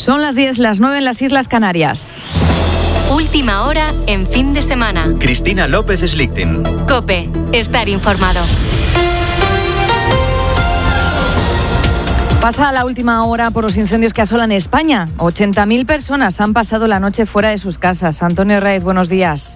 Son las 10, las 9 en las Islas Canarias. Última hora en fin de semana. Cristina López Slichting. COPE. Estar informado. Pasa la última hora por los incendios que asolan España. 80.000 personas han pasado la noche fuera de sus casas. Antonio Raiz, buenos días.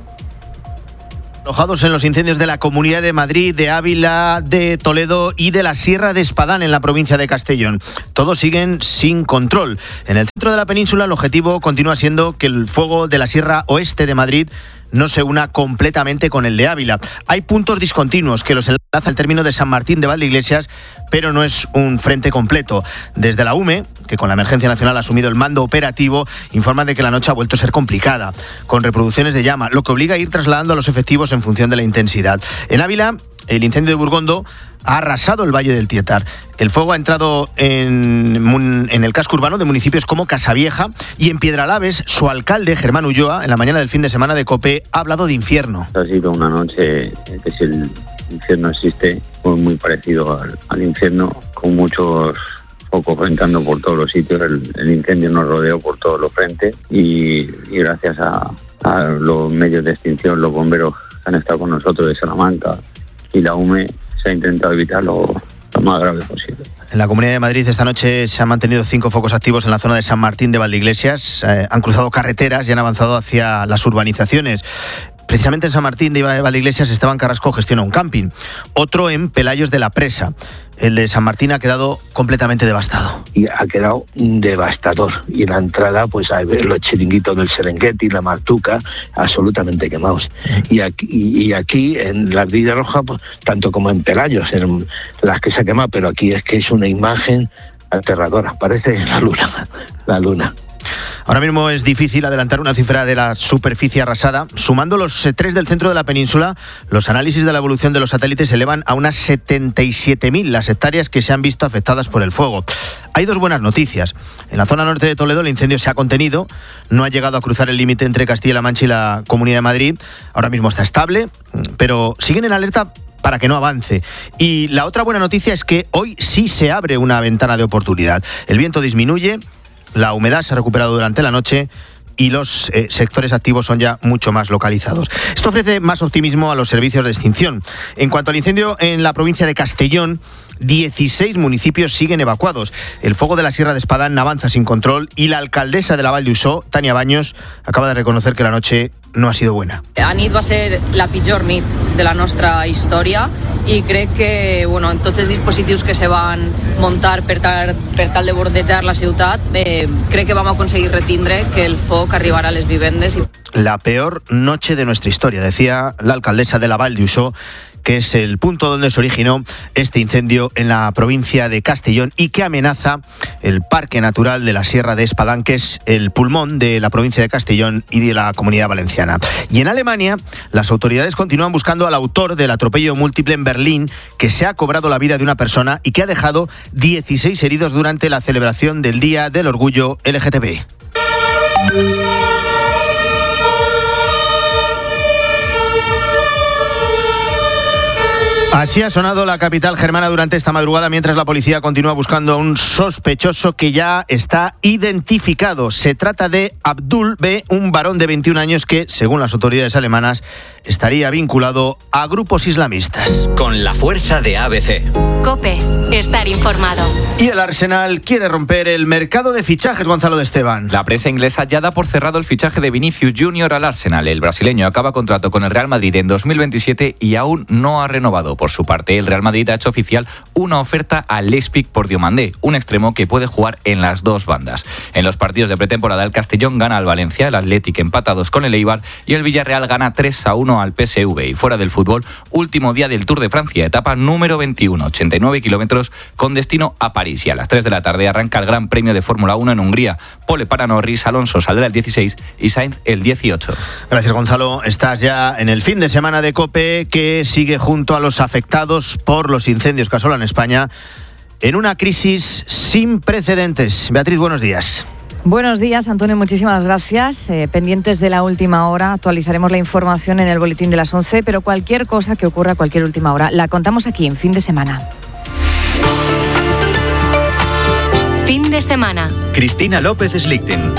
Alojados en los incendios de la Comunidad de Madrid, de Ávila, de Toledo y de la Sierra de Espadán en la provincia de Castellón. Todos siguen sin control. En el centro de la península el objetivo continúa siendo que el fuego de la Sierra Oeste de Madrid no se una completamente con el de Ávila. Hay puntos discontinuos que los enlaza al término de San Martín de Valdeiglesias, pero no es un frente completo. Desde la UME, que con la emergencia nacional ha asumido el mando operativo, informan de que la noche ha vuelto a ser complicada, con reproducciones de llama, lo que obliga a ir trasladando a los efectivos en función de la intensidad. En Ávila, el incendio de Burgondo ha arrasado el Valle del Tietar. El fuego ha entrado en el casco urbano de municipios como Casavieja, y en Piedralaves su alcalde, Germán Ulloa, en la mañana del fin de semana de COPE, ha hablado de infierno. Ha sido una noche que, si el infierno existe, fue muy parecido al infierno, con muchos focos entrando por todos los sitios. El incendio nos rodeó por todos los frentes y gracias a los medios de extinción, los bomberos que han estado con nosotros de Salamanca y la UME, se ha intentado evitar lo más grave posible. En la Comunidad de Madrid esta noche se han mantenido 5 focos activos en la zona de San Martín de Valdeiglesias. Han cruzado carreteras y han avanzado hacia las urbanizaciones. Precisamente en San Martín de Valdeiglesias, Esteban Carrasco gestiona un camping. Otro en Pelayos de la Presa. El de San Martín ha quedado completamente devastado. Y ha quedado devastador. Y en la entrada, pues hay los chiringuitos del Serengeti, la Martuca, absolutamente quemados. Y aquí en la Ardilla Roja, pues, tanto como en Pelayos, en las que se ha quemado, pero aquí es que es una imagen aterradora. Parece la luna. Ahora mismo es difícil adelantar una cifra de la superficie arrasada. Sumando los 3 del centro de la península, los análisis de la evolución de los satélites elevan a unas 77.000 las hectáreas que se han visto afectadas por el fuego. Hay 2 buenas noticias. En la zona norte de Toledo el incendio se ha contenido, no ha llegado a cruzar el límite entre Castilla-La Mancha y la Comunidad de Madrid. Ahora mismo está estable, pero siguen en alerta para que no avance. Y la otra buena noticia es que hoy sí se abre una ventana de oportunidad. El viento disminuye, la humedad se ha recuperado durante la noche y los sectores activos son ya mucho más localizados. Esto ofrece más optimismo a los servicios de extinción. En cuanto al incendio en la provincia de Castellón, 16 municipios siguen evacuados. El fuego de la Sierra de Espadán avanza sin control y la alcaldesa de la Vall d'Uixó, Tania Baños, acaba de reconocer que la noche no ha sido buena. Anit va ser la pitjor nit de la nostra història i crec que en tots els dispositius que se van muntar per tal de bordejar la ciutat, crec que vam aconseguir retindre que el foc arribarà a les vivendes. La peor noche de nuestra historia, decía la alcaldesa de la Vall d'Uixó, que es el punto donde se originó este incendio en la provincia de Castellón y que amenaza el Parque Natural de la Sierra de Espadán, que es el pulmón de la provincia de Castellón y de la Comunidad Valenciana. Y en Alemania, las autoridades continúan buscando al autor del atropello múltiple en Berlín, que se ha cobrado la vida de una persona y que ha dejado 16 heridos durante la celebración del Día del Orgullo LGTBI. Así ha sonado la capital germana durante esta madrugada, mientras la policía continúa buscando a un sospechoso que ya está identificado. Se trata de Abdul B., un varón de 21 años que, según las autoridades alemanas, estaría vinculado a grupos islamistas. Con la fuerza de ABC. COPE. Estar informado. Y el Arsenal quiere romper el mercado de fichajes, Gonzalo de Esteban. La prensa inglesa ya da por cerrado el fichaje de Vinicius Junior al Arsenal. El brasileño acaba contrato con el Real Madrid en 2027 y aún no ha renovado. Por su parte, el Real Madrid ha hecho oficial una oferta al Leipzig por Diomandé, un extremo que puede jugar en las dos bandas. En los partidos de pretemporada, el Castellón gana al Valencia, el Athletic empatados con el Eibar y el Villarreal gana 3-1 al PSV. Y fuera del fútbol, último día del Tour de Francia, etapa número 21, 89 kilómetros con destino a París. Y a las 3 de la tarde arranca el Gran Premio de Fórmula 1 en Hungría. Pole para Norris, Alonso saldrá el 16 y Sainz el 18. Gracias, Gonzalo. Estás ya en el fin de semana de COPE, que sigue junto a los afectados por los incendios que asolan España en una crisis sin precedentes. Beatriz, buenos días. Buenos días, Antonio, muchísimas gracias. Pendientes de la última hora, actualizaremos la información en el boletín de las 11, pero cualquier cosa que ocurra a cualquier última hora la contamos aquí en Fin de Semana. Fin de semana. Cristina López Slichting.